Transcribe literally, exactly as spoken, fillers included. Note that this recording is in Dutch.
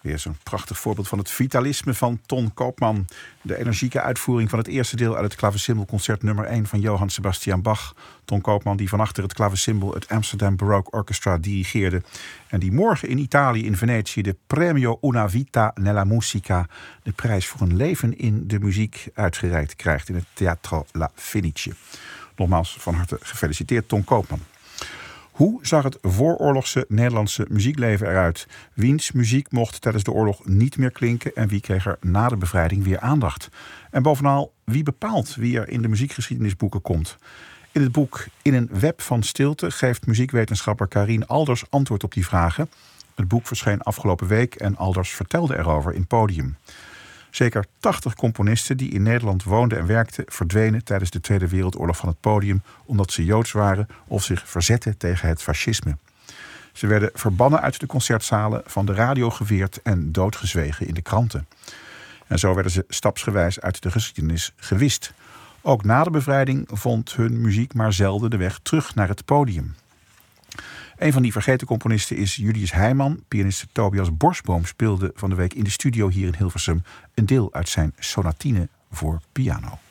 Weer zo'n prachtig voorbeeld van het vitalisme van Ton Koopman. De energieke uitvoering van het eerste deel uit het klavecimbelconcert nummer één van Johann Sebastian Bach. Ton Koopman, die van achter het klavecimbel het Amsterdam Baroque Orchestra dirigeerde. En die morgen in Italië, in Venetië, de Premio Una Vita nella Musica, de prijs voor een leven in de muziek, uitgereikt krijgt in het Teatro La Fenice. Nogmaals van harte gefeliciteerd, Ton Koopman. Hoe zag het vooroorlogse Nederlandse muziekleven eruit? Wiens muziek mocht tijdens de oorlog niet meer klinken en wie kreeg er na de bevrijding weer aandacht? En bovenal, wie bepaalt wie er in de muziekgeschiedenisboeken komt? In het boek In een web van stilte geeft muziekwetenschapper Carien Alders antwoord op die vragen. Het boek verscheen afgelopen week en Alders vertelde erover in Podium. Zeker tachtig componisten die in Nederland woonden en werkten verdwenen tijdens de Tweede Wereldoorlog van het podium omdat ze Joods waren of zich verzetten tegen het fascisme. Ze werden verbannen uit de concertzalen, van de radio geweerd en doodgezwegen in de kranten. En zo werden ze stapsgewijs uit de geschiedenis gewist. Ook na de bevrijding vond hun muziek maar zelden de weg terug naar het podium. Een van die vergeten componisten is Julius Heiman. Pianist Tobias Borsboom speelde van de week in de studio hier in Hilversum een deel uit zijn sonatine voor piano.